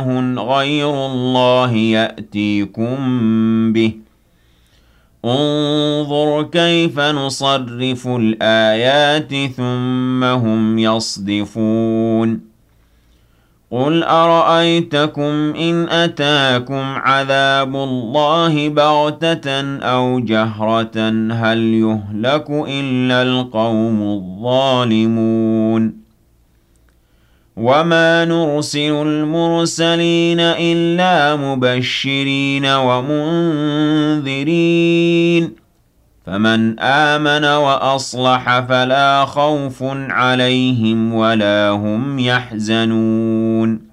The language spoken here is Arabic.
غير الله يأتيكم به انظر كيف نصرف الآيات ثم هم يصدفون قل أرأيتكم إن أتاكم عذاب الله بغتة أو جهرة هل يهلك إلا القوم الظالمون وما نرسل المرسلين إلا مبشرين ومنذرين فمن آمن وأصلح فلا خوف عليهم ولا هم يحزنون